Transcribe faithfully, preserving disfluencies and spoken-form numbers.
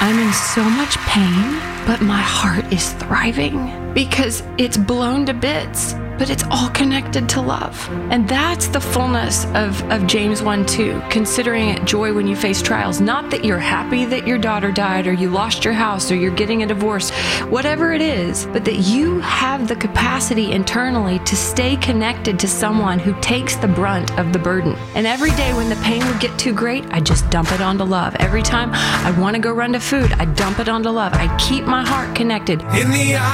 I'm in so much pain, but my heart is thriving because it's blown to bits, but it's all connected to love. And that's the fullness of, of James one two, considering it joy when you face trials. Not that you're happy that your daughter died or you lost your house or you're getting a divorce, whatever it is, but that you have the capacity internally to stay connected to someone who takes the brunt of the burden. And every day when the pain would get too great, I just dump it onto love. Every time I want to go run to food, I dump it onto love. I keep my heart connected. In the